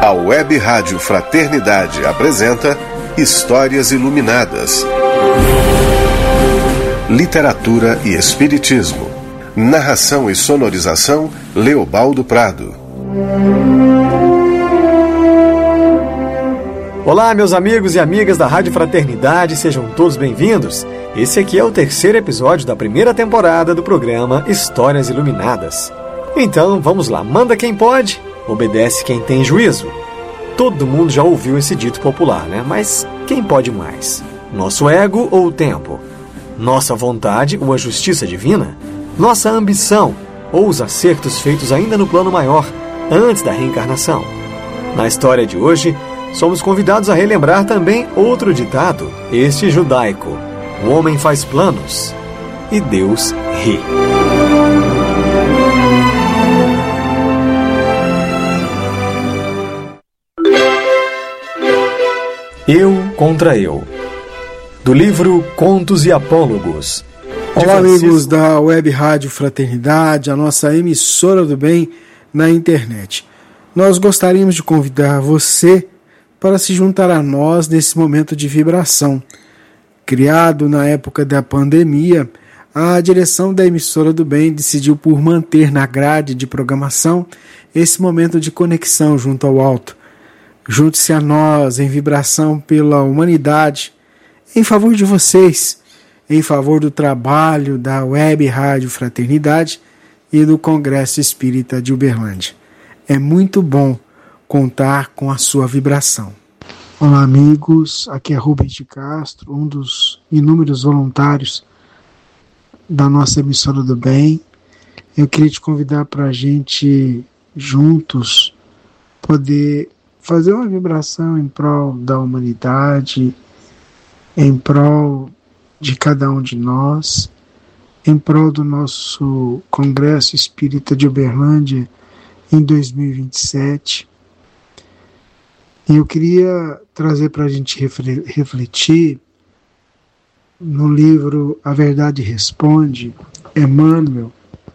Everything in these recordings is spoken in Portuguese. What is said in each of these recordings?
A Web Rádio Fraternidade apresenta Histórias Iluminadas. Literatura e Espiritismo. Narração e sonorização, Leobaldo Prado. Olá, meus amigos e amigas da Rádio Fraternidade, sejam todos bem-vindos. Esse aqui é o terceiro episódio da primeira temporada do programa Histórias Iluminadas. Então, vamos lá, manda quem pode, obedece quem tem juízo. Todo mundo já ouviu esse dito popular, né? Mas quem pode mais? Nosso ego ou o tempo? Nossa vontade ou a justiça divina? Nossa ambição ou os acertos feitos ainda no plano maior, antes da reencarnação? Na história de hoje, somos convidados a relembrar também outro ditado, este judaico: o homem faz planos e Deus ri. Eu contra eu, do livro Contos e Apólogos. Olá, amigos da Web Rádio Fraternidade, a nossa emissora do bem na internet. Nós gostaríamos de convidar você para se juntar a nós nesse momento de vibração. Criado na época da pandemia, a direção da emissora do bem decidiu por manter na grade de programação esse momento de conexão junto ao alto. Junte-se a nós em vibração pela humanidade, em favor de vocês, em favor do trabalho da Web Rádio Fraternidade e do Congresso Espírita de Uberlândia. É muito bom contar com a sua vibração. Olá, amigos, aqui é Rubens de Castro, um dos inúmeros voluntários da nossa emissora do bem. Eu queria te convidar para a gente juntos poder fazer uma vibração em prol da humanidade, em prol de cada um de nós, em prol do nosso Congresso Espírita de Uberlândia em 2027. E eu queria trazer para a gente refletir no livro A Verdade Responde, Emmanuel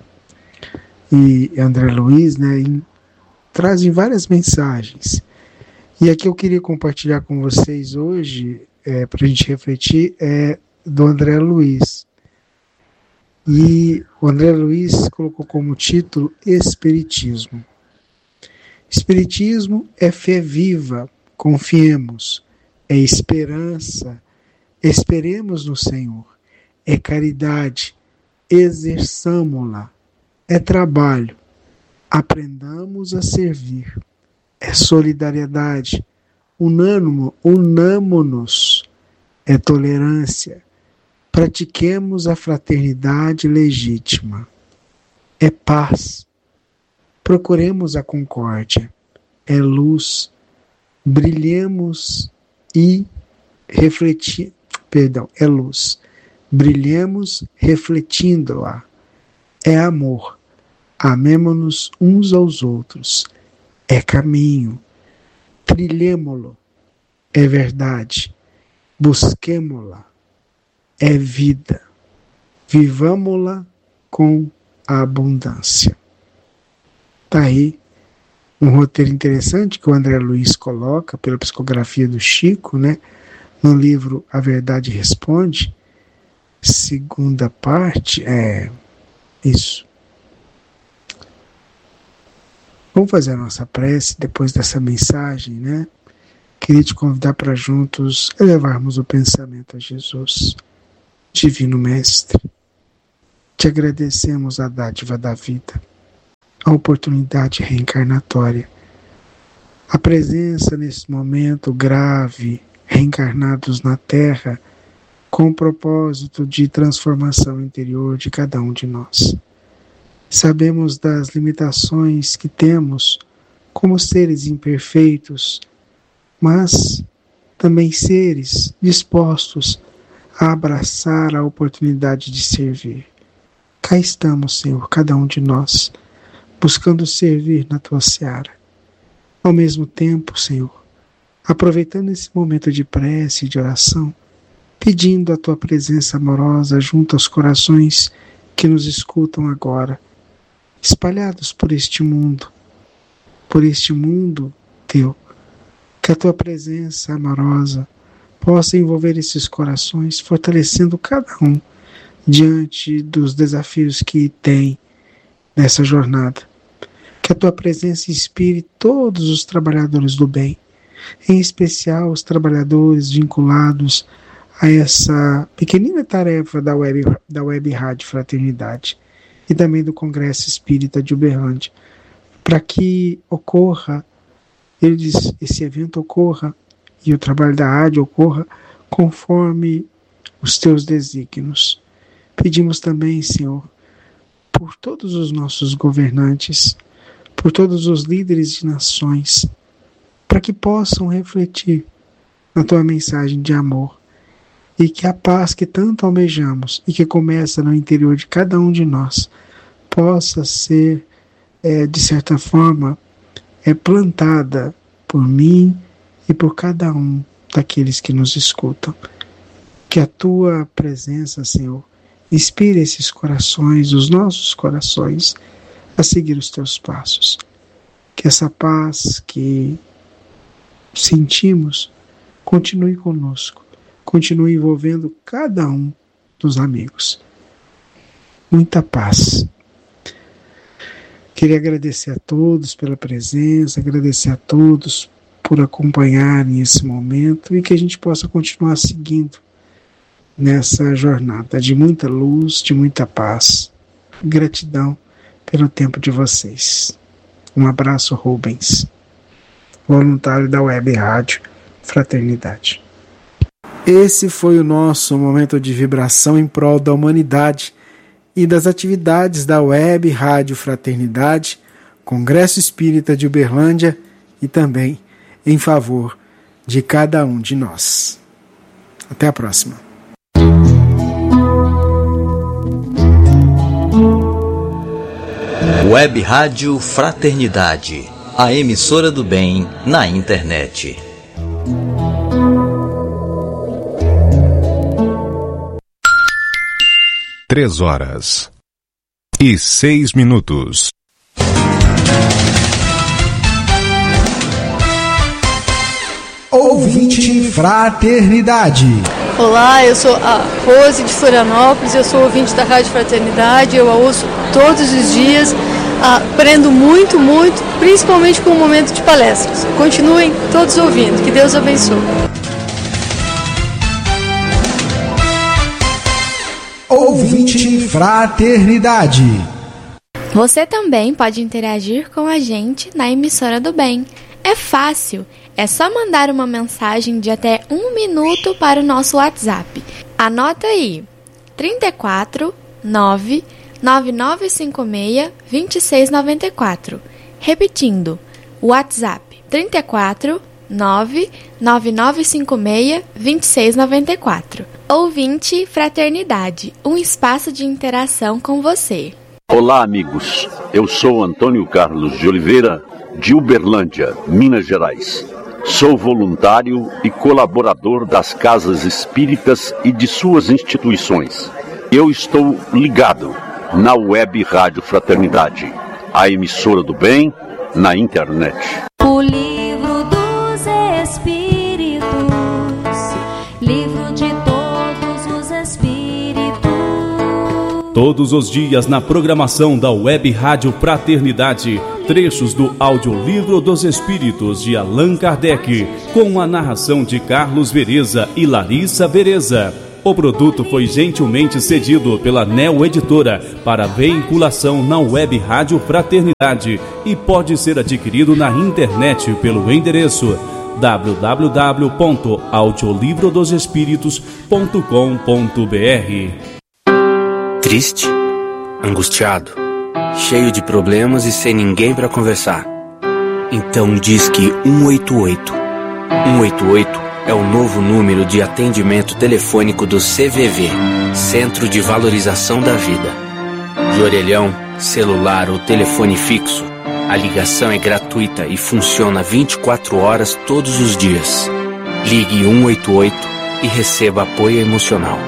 e André Luiz, trazem várias mensagens. E aqui eu queria compartilhar com vocês hoje, para a gente refletir, do André Luiz. E o André Luiz colocou como título Espiritismo. Espiritismo é fé viva, confiemos, é esperança, esperemos no Senhor, é caridade, exerçamo-la, é trabalho, aprendamos a servir, é solidariedade, unamo-nos, é tolerância, pratiquemos a fraternidade legítima, é paz, procuremos a concórdia, é luz, brilhemos e é luz, brilhemos refletindo-a, é amor, amemo-nos uns aos outros, é caminho, trilhemo-lo, é verdade, busquemo-la, é vida, vivamo-la com a abundância. Está aí um roteiro interessante que o André Luiz coloca pela psicografia do Chico, no livro A Verdade Responde, segunda parte, isso. Vamos fazer a nossa prece depois dessa mensagem, Queria te convidar para juntos elevarmos o pensamento a Jesus. Divino Mestre, te agradecemos a dádiva da vida, a oportunidade reencarnatória, a presença nesse momento grave, reencarnados na Terra, com o propósito de transformação interior de cada um de nós. Sabemos das limitações que temos como seres imperfeitos, mas também seres dispostos a abraçar a oportunidade de servir. Cá estamos, Senhor, cada um de nós, buscando servir na Tua seara. Ao mesmo tempo, Senhor, aproveitando esse momento de prece e de oração, pedindo a Tua presença amorosa junto aos corações que nos escutam agora, espalhados por este mundo teu. Que a tua presença amorosa possa envolver esses corações, fortalecendo cada um diante dos desafios que tem nessa jornada. Que a tua presença inspire todos os trabalhadores do bem, em especial os trabalhadores vinculados a essa pequenina tarefa da Web Rádio Fraternidade e também do Congresso Espírita de Uberlândia, para que esse evento ocorra e o trabalho da rádio ocorra conforme os teus desígnios. Pedimos também, Senhor, por todos os nossos governantes, por todos os líderes de nações, para que possam refletir na tua mensagem de amor e que a paz que tanto almejamos e que começa no interior de cada um de nós possa ser, de certa forma, plantada por mim e por cada um daqueles que nos escutam. Que a tua presença, Senhor, inspire esses corações, os nossos corações, a seguir os teus passos. Que essa paz que sentimos continue conosco, continue envolvendo cada um dos amigos. Muita paz. Queria agradecer a todos pela presença, agradecer a todos por acompanharem esse momento e que a gente possa continuar seguindo nessa jornada de muita luz, de muita paz. Gratidão pelo tempo de vocês. Um abraço, Rubens, voluntário da Web Rádio Fraternidade. Esse foi o nosso momento de vibração em prol da humanidade e das atividades da Web Rádio Fraternidade, Congresso Espírita de Uberlândia e também em favor de cada um de nós. Até a próxima. Web Rádio Fraternidade, a emissora do bem na internet. Três horas e 6 minutos. Ouvinte Fraternidade. Olá, eu sou a Rose de Florianópolis, eu sou ouvinte da Rádio Fraternidade, eu a ouço todos os dias, aprendo muito, principalmente com o momento de palestras. Continuem todos ouvindo, que Deus abençoe. Ouvinte Fraternidade. Você também pode interagir com a gente na emissora do bem. É fácil, é só mandar uma mensagem de até 1 minuto para o nosso WhatsApp. Anota aí, 34 9 9956 2694. Repetindo, WhatsApp 34 9 9956 2694. Ouvinte Fraternidade, um espaço de interação com você. Olá, amigos. Eu sou Antônio Carlos de Oliveira, de Uberlândia, Minas Gerais. Sou voluntário e colaborador das casas espíritas e de suas instituições. Eu estou ligado na Web Rádio Fraternidade, a emissora do bem na internet. O livro dos Espíritos, livro de todos os Espíritos. Todos os dias na programação da Web Rádio Fraternidade, trechos do Audiolivro dos Espíritos de Allan Kardec, com a narração de Carlos Vereza e Larissa Vereza. O produto foi gentilmente cedido pela Neo Editora para veiculação na Web Rádio Fraternidade e pode ser adquirido na internet pelo endereço www.audiolivrodosespíritos.com.br. Triste, angustiado, cheio de problemas e sem ninguém para conversar. Então disque 188. 188 é o novo número de atendimento telefônico do CVV, Centro de Valorização da Vida. De orelhão, celular ou telefone fixo, a ligação é gratuita e funciona 24 horas todos os dias. Ligue 188 e receba apoio emocional.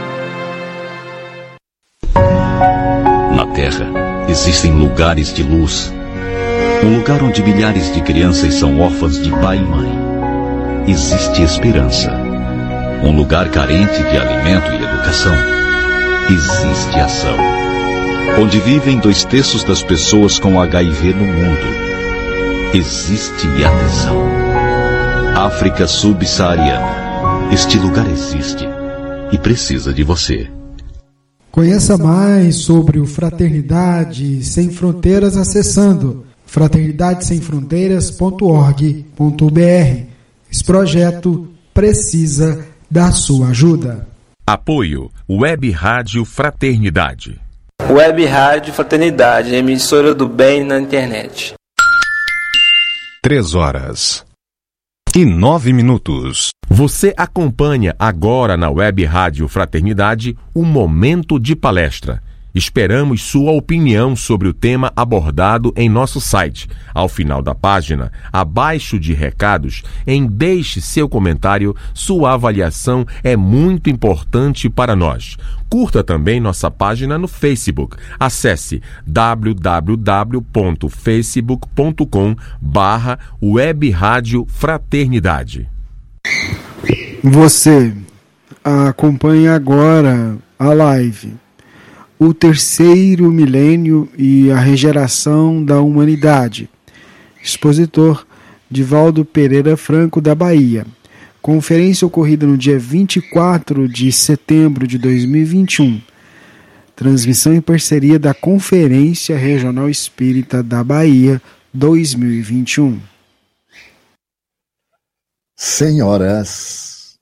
Na Terra existem lugares de luz No lugar onde milhares de crianças são órfãs de pai e mãe, existe esperança. Um lugar carente de alimento e educação, existe ação. Onde vivem 2/3 das pessoas com HIV no mundo, existe atenção. África subsaariana, este lugar existe e precisa de você. Conheça mais sobre o Fraternidade Sem Fronteiras acessando fraternidadesemfronteiras.org.br. Esse projeto precisa da sua ajuda. Apoio Web Rádio Fraternidade. Web Rádio Fraternidade, emissora do bem na internet. 3h09. Você acompanha agora na Web Rádio Fraternidade um momento de palestra. Esperamos sua opinião sobre o tema abordado em nosso site. Ao final da página, abaixo de recados, deixe seu comentário. Sua avaliação é muito importante para nós. Curta também nossa página no Facebook. Acesse www.facebook.com/Web Rádio Fraternidade. Você acompanha agora a live O Terceiro Milênio e a Regeneração da Humanidade. Expositor Divaldo Pereira Franco, da Bahia. Conferência ocorrida no dia 24 de setembro de 2021. Transmissão em parceria da Conferência Regional Espírita da Bahia 2021. Senhoras,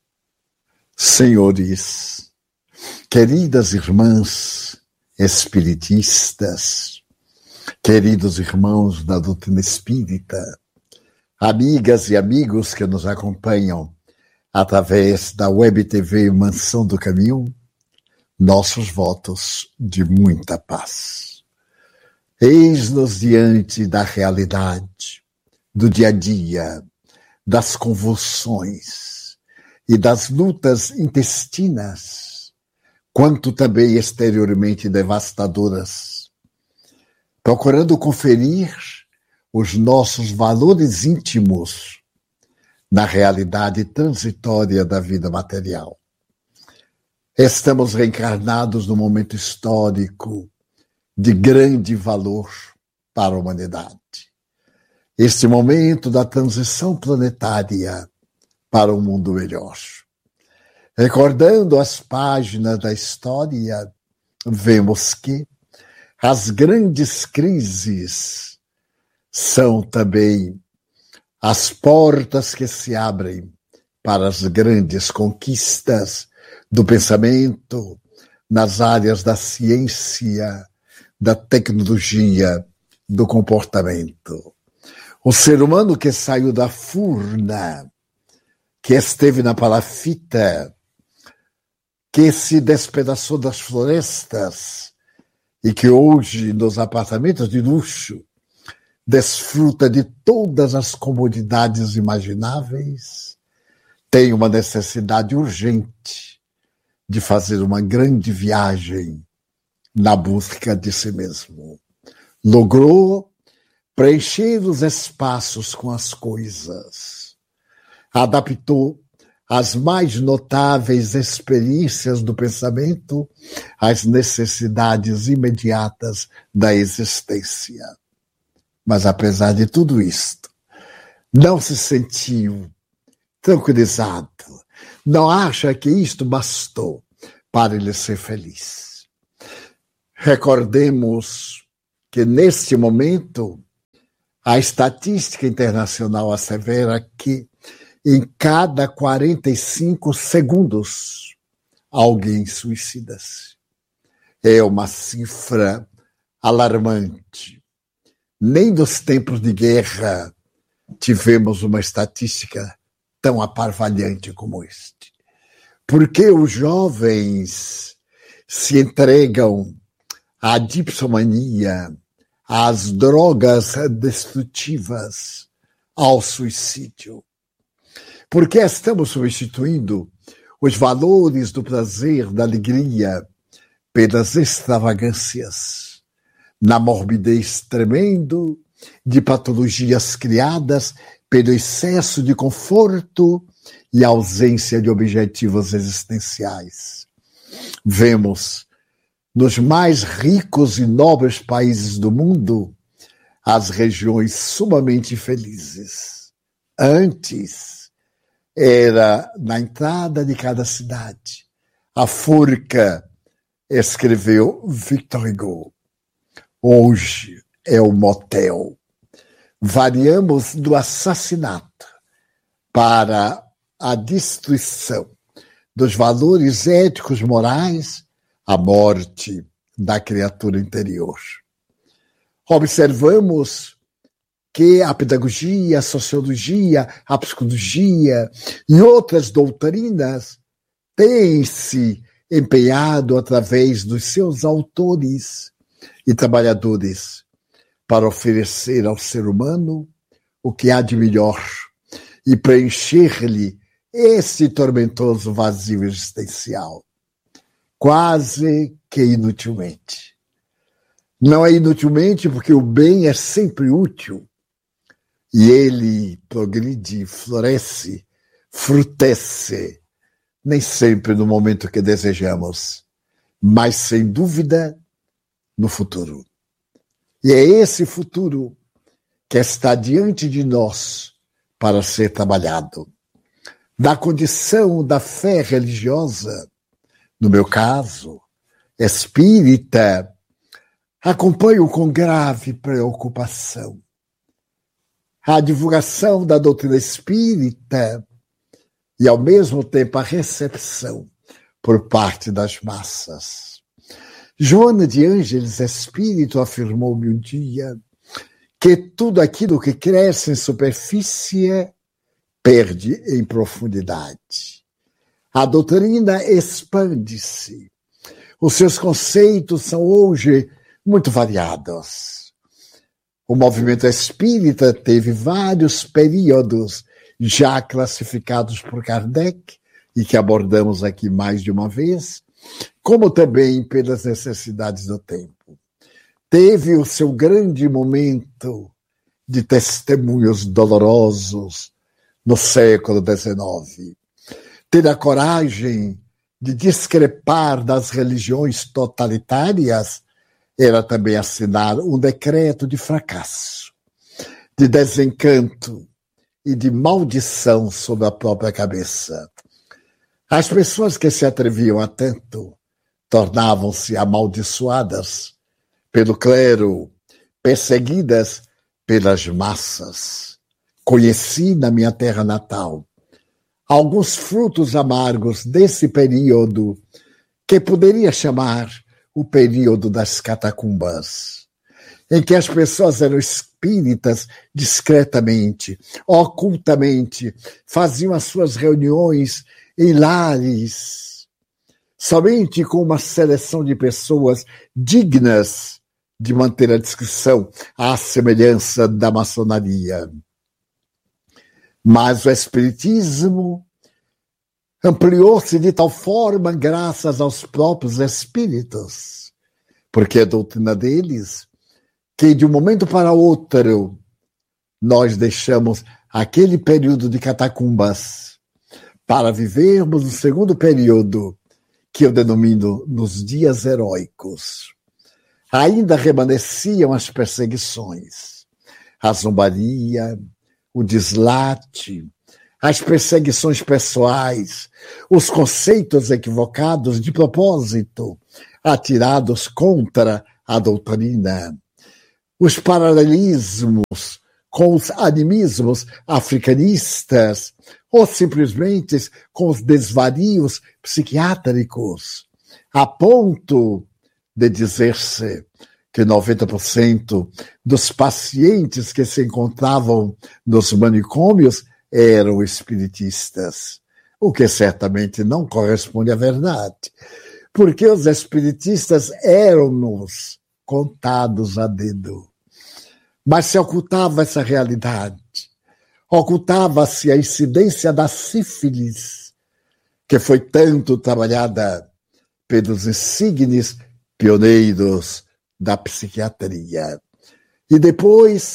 senhores, queridas irmãs espiritistas, queridos irmãos da doutrina espírita, amigas e amigos que nos acompanham através da Web TV Mansão do Caminho, nossos votos de muita paz. Eis-nos diante da realidade, do dia a dia, das convulsões e das lutas intestinas, quanto também exteriormente devastadoras, procurando conferir os nossos valores íntimos na realidade transitória da vida material. Estamos reencarnados num momento histórico de grande valor para a humanidade. Este momento da transição planetária para um mundo melhor. Recordando as páginas da história, vemos que as grandes crises são também as portas que se abrem para as grandes conquistas do pensamento nas áreas da ciência, da tecnologia, do comportamento. O ser humano que saiu da furna, que esteve na palafita, que se despedaçou das florestas e que hoje, nos apartamentos de luxo, desfruta de todas as comodidades imagináveis, tem uma necessidade urgente de fazer uma grande viagem na busca de si mesmo. Logrou preencher os espaços com as coisas, adaptou as mais notáveis experiências do pensamento às necessidades imediatas da existência. Mas, apesar de tudo isto, não se sentiu tranquilizado, não acha que isto bastou para ele ser feliz. Recordemos que, neste momento, a estatística internacional assevera que em cada 45 segundos alguém suicida-se. É uma cifra alarmante. Nem nos tempos de guerra tivemos uma estatística tão aparvalhante como este. Porque os jovens se entregam à dipsomania, às drogas destrutivas, ao suicídio. Porque estamos substituindo os valores do prazer, da alegria, pelas extravagâncias, na morbidez tremendo de patologias criadas pelo excesso de conforto e ausência de objetivos existenciais. Vemos nos mais ricos e nobres países do mundo as regiões sumamente infelizes. Antes, era na entrada de cada cidade. A Forca, escreveu Victor Hugo. Hoje é o motel. Variamos do assassinato para a destruição dos valores éticos morais, a morte da criatura interior. Observamos que a pedagogia, a sociologia, a psicologia e outras doutrinas têm se empenhado através dos seus autores e trabalhadores para oferecer ao ser humano o que há de melhor e preencher-lhe esse tormentoso vazio existencial, quase que inutilmente. Não é inutilmente porque o bem é sempre útil e ele progride, floresce, frutesce, nem sempre no momento que desejamos, mas sem dúvida no futuro. E é esse futuro que está diante de nós para ser trabalhado. Da condição da fé religiosa, no meu caso, espírita, acompanho com grave preocupação a divulgação da doutrina espírita e, ao mesmo tempo, a recepção por parte das massas. Joana de Ângeles, espírito, afirmou-me um dia que tudo aquilo que cresce em superfície perde em profundidade. A doutrina expande-se. Os seus conceitos são hoje muito variados. O movimento espírita teve vários períodos já classificados por Kardec e que abordamos aqui mais de uma vez, como também pelas necessidades do tempo. Teve o seu grande momento de testemunhos dolorosos no século XIX. Ter a coragem de discrepar das religiões totalitárias era também assinar um decreto de fracasso, de desencanto e de maldição sobre a própria cabeça. As pessoas que se atreviam a tanto tornavam-se amaldiçoadas pelo clero, perseguidas pelas massas. Conheci na minha terra natal alguns frutos amargos desse período que poderia chamar o período das catacumbas, em que as pessoas eram espíritas discretamente, ocultamente, faziam as suas reuniões em lares, somente com uma seleção de pessoas dignas de manter a discrição à semelhança da maçonaria. Mas o espiritismo ampliou-se de tal forma graças aos próprios espíritos, porque a doutrina deles, que de um momento para outro nós deixamos aquele período de catacumbas para vivermos o segundo período, que eu denomino nos dias heróicos. Ainda remanesciam as perseguições, a zombaria, o deslate, as perseguições pessoais, os conceitos equivocados de propósito, atirados contra a doutrina, os paralelismos com os animismos africanistas, ou simplesmente com os desvarios psiquiátricos, a ponto de dizer-se que 90% dos pacientes que se encontravam nos manicômios eram espiritistas, o que certamente não corresponde à verdade, porque os espiritistas eram-nos contados a dedo. Mas se ocultava essa realidade, ocultava-se a incidência da sífilis, que foi tanto trabalhada pelos insígnes pioneiros da psiquiatria. E depois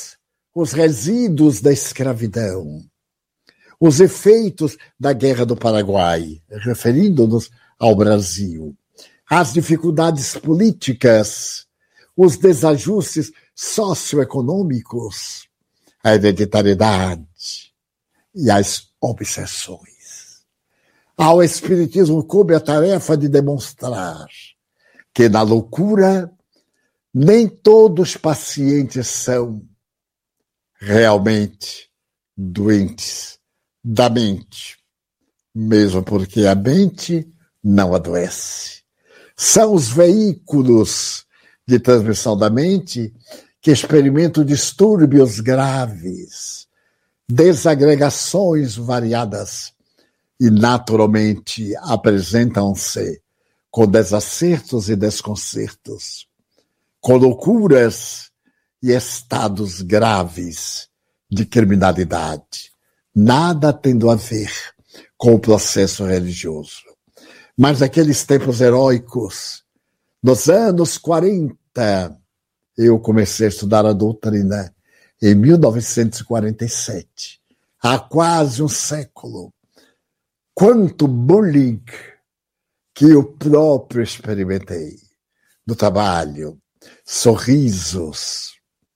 os resíduos da escravidão, os efeitos da Guerra do Paraguai, referindo-nos ao Brasil, as dificuldades políticas, os desajustes socioeconômicos, a hereditariedade e as obsessões. Ao Espiritismo coube a tarefa de demonstrar que na loucura nem todos os pacientes são realmente doentes da mente, mesmo porque a mente não adoece. São os veículos de transmissão da mente que experimentam distúrbios graves, desagregações variadas e naturalmente apresentam-se com desacertos e desconcertos, com loucuras e estados graves de criminalidade, nada tendo a ver com o processo religioso. Mas naqueles tempos heróicos, nos anos 40, eu comecei a estudar a doutrina em 1947, há quase um século. Quanto bullying que eu próprio experimentei no trabalho, sorrisos,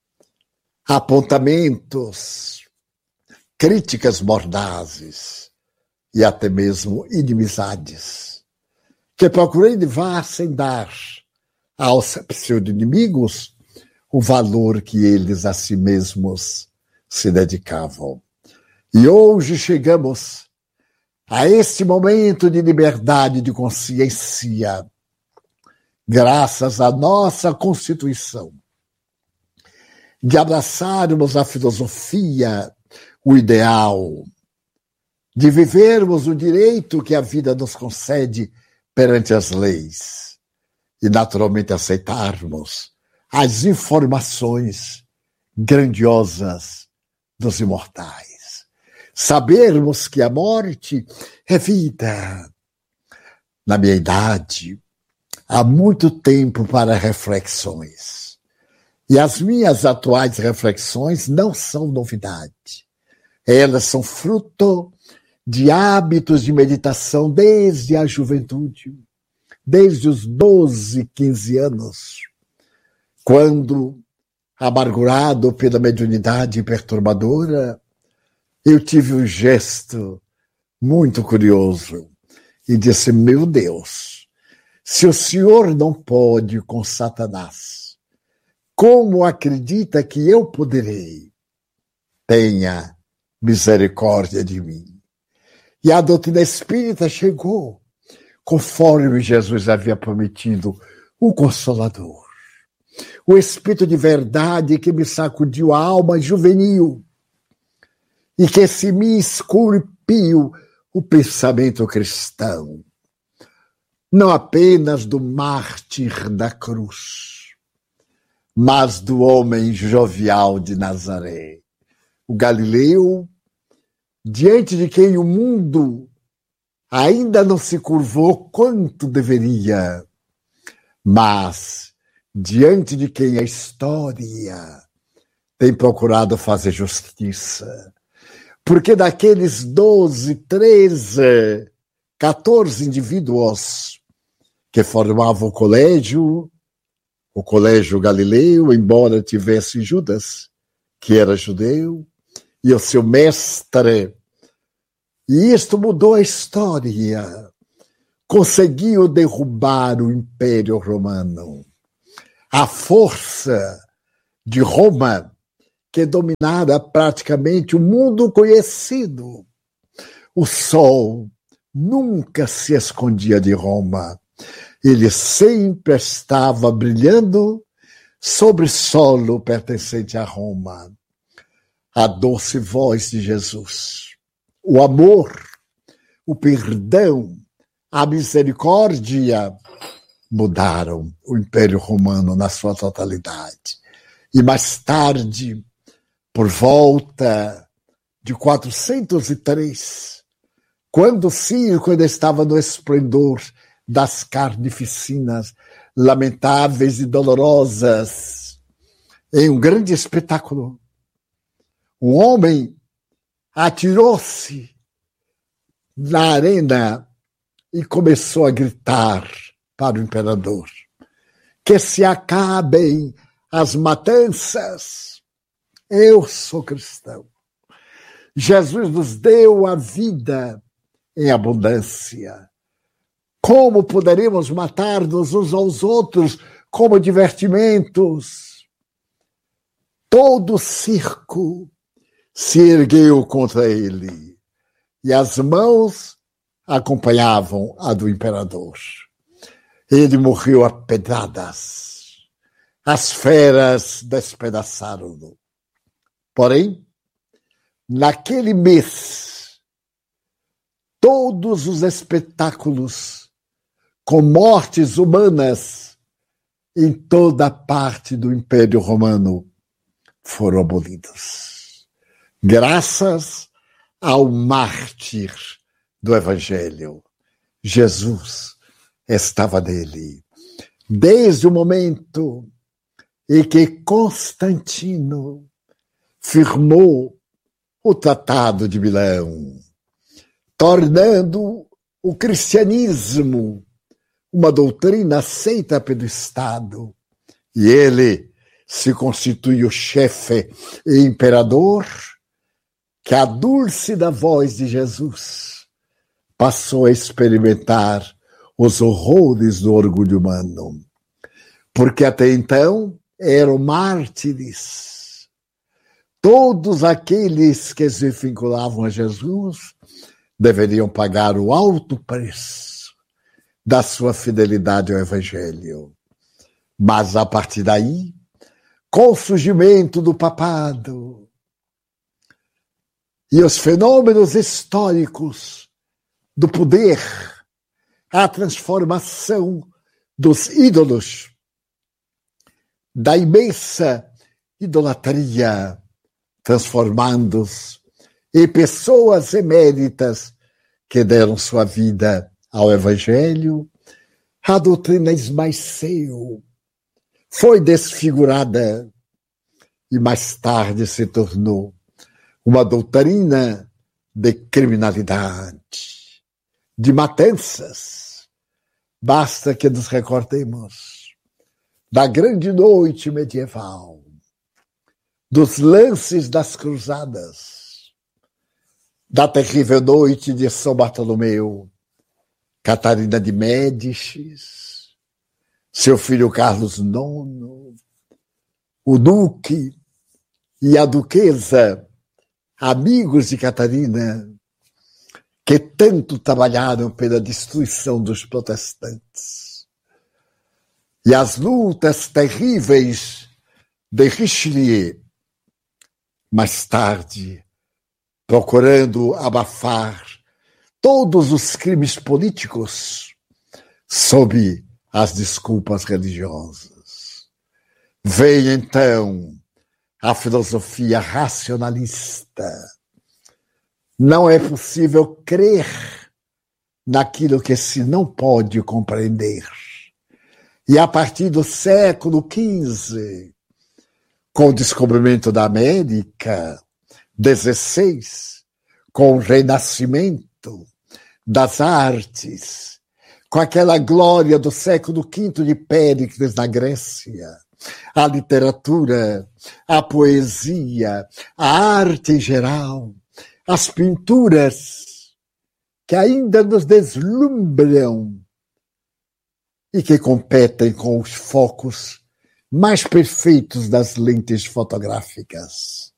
apontamentos, críticas mordazes e até mesmo inimizades, que procurei levar sem dar aos pseudo-inimigos o valor que eles a si mesmos se dedicavam. E hoje chegamos a este momento de liberdade de consciência, graças à nossa Constituição, de abraçarmos a filosofia, o ideal, de vivermos o direito que a vida nos concede perante as leis e, naturalmente, aceitarmos as informações grandiosas dos imortais. Sabermos que a morte é vida. Na minha idade, há muito tempo para reflexões. E as minhas atuais reflexões não são novidade. Elas são fruto de hábitos de meditação desde a juventude, desde os 12, 15 anos, quando, amargurado pela mediunidade perturbadora, eu tive um gesto muito curioso e disse: meu Deus, se o Senhor não pode com Satanás, como acredita que eu poderei? Tenha misericórdia de mim. E a doutrina espírita chegou, conforme Jesus havia prometido, o Consolador, o Espírito de verdade que me sacudiu a alma juvenil e que se me esculpiu o pensamento cristão, não apenas do mártir da cruz, mas do homem jovial de Nazaré, o Galileu, diante de quem o mundo ainda não se curvou quanto deveria, mas diante de quem a história tem procurado fazer justiça. Porque daqueles 12, 13, 14 indivíduos que formavam o colégio Galileu, embora tivesse Judas, que era judeu, e o seu mestre, e isto mudou a história, conseguiu derrubar o Império Romano. A força de Roma, que dominara praticamente o mundo conhecido. O sol nunca se escondia de Roma. Ele sempre estava brilhando sobre solo pertencente a Roma. A doce voz de Jesus, o amor, o perdão, a misericórdia mudaram o Império Romano na sua totalidade. E mais tarde, por volta de 403, quando o circo ainda estava no esplendor das carnificinas lamentáveis e dolorosas, em um grande espetáculo, O homem atirou-se na arena e começou a gritar para o imperador: que se acabem as matanças. Eu sou cristão. Jesus nos deu a vida em abundância. Como poderemos matar-nos uns aos outros como divertimentos? Todo o circo se ergueu contra ele e as mãos acompanhavam a do imperador. Ele morreu a pedradas. As feras despedaçaram-no. Porém, naquele mês, todos os espetáculos com mortes humanas em toda a parte do Império Romano foram abolidos, graças ao mártir do Evangelho. Jesus estava nele. Desde o momento em que Constantino firmou o Tratado de Milão, tornando o cristianismo uma doutrina aceita pelo Estado, e ele se constitui o chefe e imperador, que a dúlcida voz de Jesus passou a experimentar os horrores do orgulho humano, porque até então eram mártires. Todos aqueles que se vinculavam a Jesus deveriam pagar o alto preço da sua fidelidade ao Evangelho. Mas, a partir daí, com o surgimento do papado e os fenômenos históricos do poder, a transformação dos ídolos, da imensa idolatria, transformando-os em pessoas eméritas que deram sua vida ao Evangelho, a doutrina esmaeceu, foi desfigurada e mais tarde se tornou uma doutrina de criminalidade, de matanças. Basta que nos recordemos da grande noite medieval, dos lances das cruzadas, da terrível noite de São Bartolomeu, Catarina de Médicis, seu filho Carlos IX, o duque e a duquesa, amigos de Catarina, que tanto trabalharam pela destruição dos protestantes. E as lutas terríveis de Richelieu, mais tarde, procurando abafar todos os crimes políticos sob as desculpas religiosas. Veio então a filosofia racionalista. Não é possível crer naquilo que se não pode compreender. E a partir do século XV, com o descobrimento da América, XVI, com o renascimento das artes, com aquela glória do século V de Péricles na Grécia, a literatura, a poesia, a arte em geral, as pinturas que ainda nos deslumbram e que competem com os focos mais perfeitos das lentes fotográficas.